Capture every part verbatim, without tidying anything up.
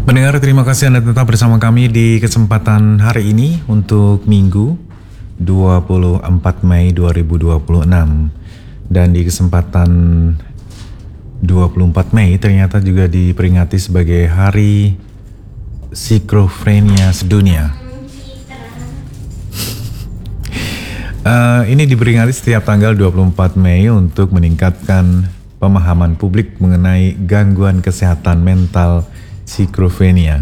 Pendengar, terima kasih Anda tetap bersama kami di kesempatan hari ini untuk Minggu dua puluh empat Mei dua ribu dua puluh enam. Dan di kesempatan dua puluh empat Mei ternyata juga diperingati sebagai Hari Skizofrenia Sedunia. uh, ini diperingati setiap tanggal dua puluh empat Mei untuk meningkatkan pemahaman publik mengenai gangguan kesehatan mental skizofrenia.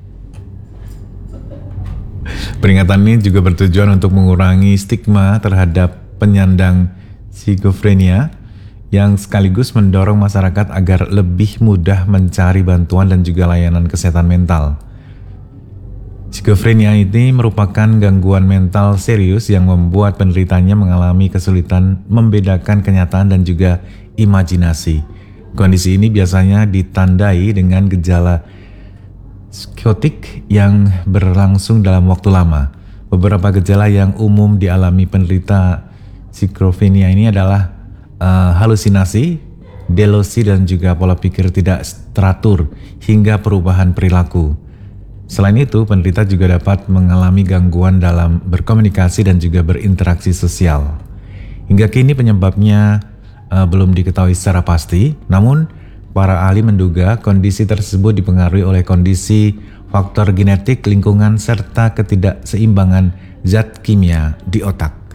Peringatan ini juga bertujuan untuk mengurangi stigma terhadap penyandang skizofrenia yang sekaligus mendorong masyarakat agar lebih mudah mencari bantuan dan juga layanan kesehatan mental. Skizofrenia ini merupakan gangguan mental serius yang membuat penderitanya mengalami kesulitan membedakan kenyataan dan juga imajinasi. Kondisi ini biasanya ditandai dengan gejala psikotik yang berlangsung dalam waktu lama. Beberapa gejala yang umum dialami penderita skizofrenia ini adalah uh, halusinasi, delusi dan juga pola pikir tidak teratur hingga perubahan perilaku. Selain itu, penderita juga dapat mengalami gangguan dalam berkomunikasi dan juga berinteraksi sosial. Hingga kini penyebabnya uh, belum diketahui secara pasti, namun para ahli menduga kondisi tersebut dipengaruhi oleh kondisi faktor genetik, lingkungan, serta ketidakseimbangan zat kimia di otak.